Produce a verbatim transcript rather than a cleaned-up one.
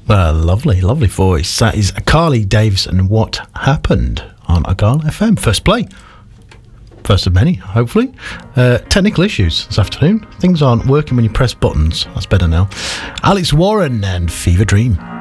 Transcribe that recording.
Uh, lovely, lovely voice. That is Carly Davis and What Happened on Agala F M. First play. First of many, hopefully. Uh, technical issues this afternoon. Things aren't working when you press buttons. That's better now. Alex Warren and Fever Dream.